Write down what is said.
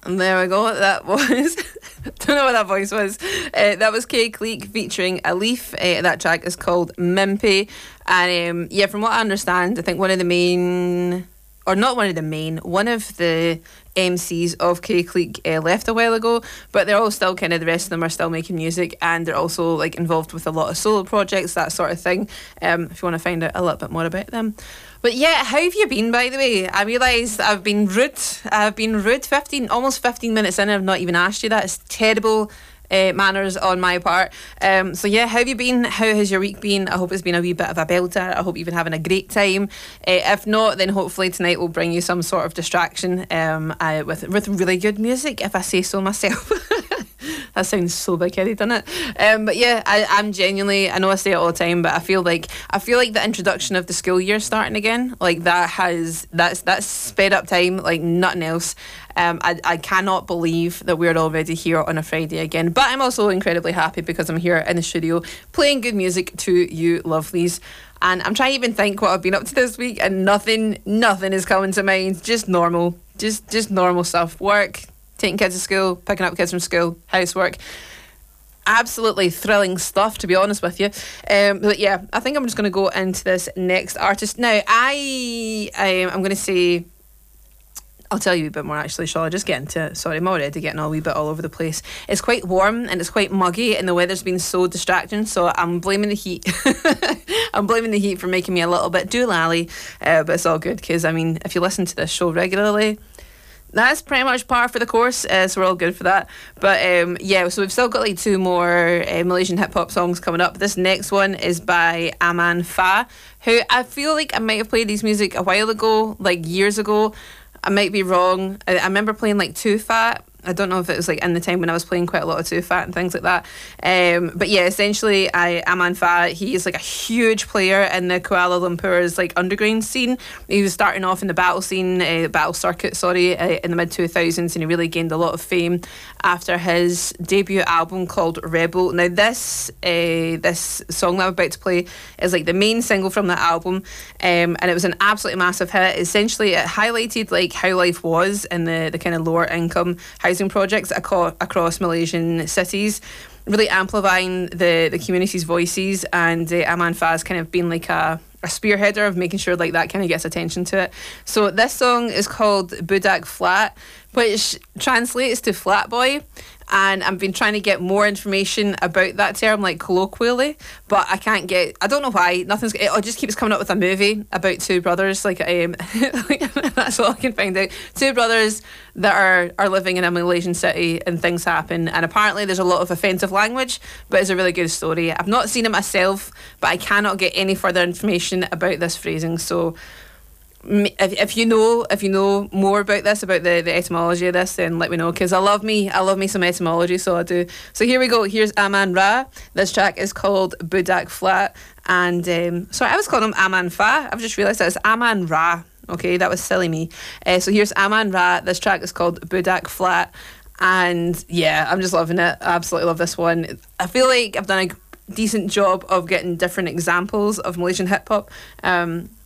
And there we go. That was. Don't know what that voice was. That was Kay Cleek featuring Alif. That track is called Mimpy. And yeah, from what I understand, I think one of the MCs of Kay Cleek left a while ago, but they're all still the rest of them are still making music, and they're also involved with a lot of solo projects, that sort of thing, if you want to find out a little bit more about them. But yeah, how have you been, by the way? I realised I've been rude. 15 minutes in, and I've not even asked you that. It's terrible manners on my part. So yeah, how have you been? How has your week been? I hope it's been a wee bit of a belter. I hope you've been having a great time. If not, then hopefully tonight will bring you some sort of distraction with really good music, if I say so myself. That sounds so big-headed, doesn't it? But yeah, I'm genuinely, I know I say it all the time, but I feel like the introduction of the school year starting again, that's sped up time like nothing else. I cannot believe that we're already here on a Friday again, but I'm also incredibly happy because I'm here in the studio playing good music to you lovelies. And I'm trying to even think what I've been up to this week, and nothing is coming to mind. Just normal stuff. Work, taking kids to school, picking up kids from school, housework. Absolutely thrilling stuff, to be honest with you. But yeah, I think I'm just going to go into this next artist now. I'm going to say, I'll tell you a bit more actually, shall I just get into it? Sorry, I'm already getting a wee bit all over the place. It's quite warm and it's quite muggy, and the weather's been so distracting, so I'm blaming the heat. I'm blaming the heat for making me a little bit doolally, but it's all good, because if you listen to this show regularly, that's pretty much par for the course, so we're all good for that. But yeah, so we've still got two more Malaysian hip-hop songs coming up. This next one is by Aman Fa, who I feel like I might have played his music a while ago, years ago. I might be wrong. I remember playing Too Fat. I don't know if it was in the time when I was playing quite a lot of Too Fat and things like that. But yeah, essentially, Aman Fa, he is a huge player in the Kuala Lumpur's underground scene. He was starting off in the battle scene, battle circuit, in the mid-2000s, and he really gained a lot of fame after his debut album called Rebel. Now this song that I'm about to play is the main single from that album, and it was an absolutely massive hit. Essentially, it highlighted how life was in the kind of lower income housing projects across Malaysian cities, really amplifying the community's voices, and Aman Fa's kind of been a spearheader of making sure that kind of gets attention to it. So this song is called Budak Flat, which translates to flat boy, and I've been trying to get more information about that term colloquially, but I can't get, I don't know why, it just keeps coming up with a movie about two brothers, that's all I can find out. Two brothers that are living in a Malaysian city, and things happen, and apparently there's a lot of offensive language, but it's a really good story. I've not seen it myself, but I cannot get any further information about this phrasing, so if you know more about this, about the etymology of this, then let me know, because I love me some etymology, so I do. So here we go. Here's Aman Ra. This track is called Budak Flat, and sorry, I was calling him Aman Fa. I've just realised that it's Aman Ra. Okay, that was silly me. So here's Aman Ra. This track is called Budak Flat, and yeah, I'm just loving it. I absolutely love this one. I feel like I've done a decent job of getting different examples of Malaysian hip hop.